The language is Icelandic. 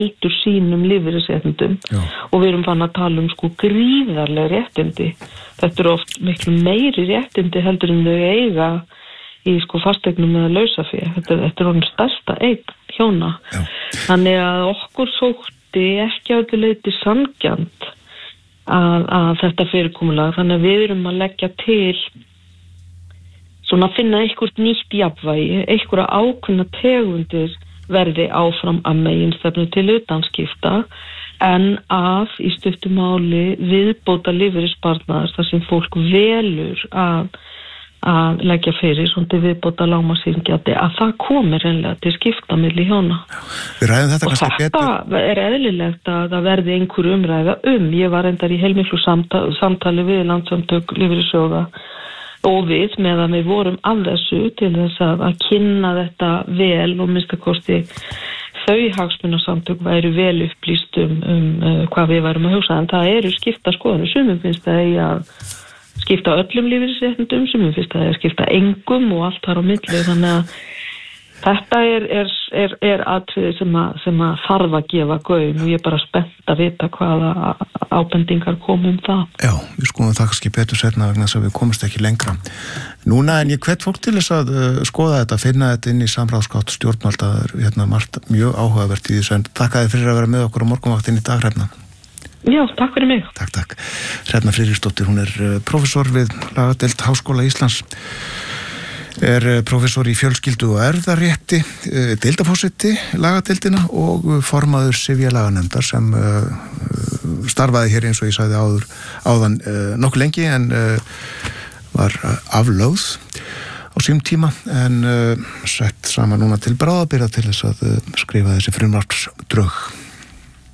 nýtur sínum lífeyrisréttindum og við erum fann að tala sko gríðarleg réttindi. Þetta oft miklu meiri réttindi heldur en þau eiga í sko fasteignum eða lausafé. Þetta orðin stærsta eign hjóna. Þannig að okkur þótti ekki á öllu leyti sanngjarnt að þetta fyrirkomulag. Þannig að við erum að leggja til svona að finna eitthvað nýtt jafnvægi, eitthvað ákveðna tegundir verði áfram að meginstefnu til utanskipta en að í stuttu máli viðbóta lífeyrissparnaðar þar sem fólk velur að leggja fyrir svona til viðbóta lágmarksiðgjald að það komi reynilega til skipta milli hjóna. Við ræðum þetta kannski betur. Og þetta er eðlilegt að það verði einhver umræða Ég var reyndar í heilmiklu samtali við Landssamtök lífeyrissjóða og við meðan við vorum af þessu til þess að kynna þetta vel og minnstakosti þau hagsmunasamtök væru vel upplýst hvað við værum að hugsa en það eru skipta skoðanir sumum finnst það að skipta öllum lífeyrisréttindum sumum finnst það að skipta engum og allt þar á milli þannig að þetta er atriði sem að þarf að gefa gaum og ég bara spennt að vita hvaða ábendingar komum það. Já, við skoðum það kannski betur seinna vegna þess að við komumst ekki lengra. Núna en ég hvet fólk til þess að skoða þetta, finna þetta inn í samráðsgátt stjórnvalda, margt mjög áhugavert í þessu en þakka þér fyrir að vera með okkur á morgunvaktinni í dag, Hrefna. Já, takk fyrir mig. Takk. Hrefna Friðriksdóttir, hún er prófessor við lagadeild Háskóla Íslands. Prófessor í fjölskyldu og erfðarétti, deildarforseti lagadeildina og formaður sifjalaganefndar sem starfaði hér eins og ég sagði áðan nokkuð lengi en var aflögð á sínum tíma en sett saman núna til bráðabirgða til þess að skrifa þessi frumvarpsdrög.